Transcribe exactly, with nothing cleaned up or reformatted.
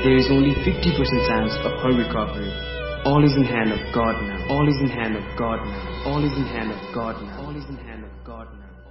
there is only fifty percent chance of her recovery. All is in hand of God now. All is in hand of God now. All is in hand of God now. All is in hand of God now.